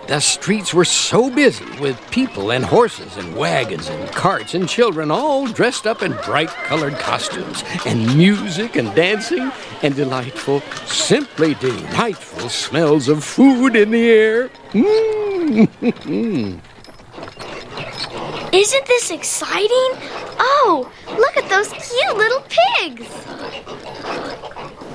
The streets were so busy with people and horses and wagons and carts and children all dressed up in bright-colored costumes and music and dancing and delightful, simply delightful smells of food in the air. Isn't this exciting? Oh, look at those cute little pigs.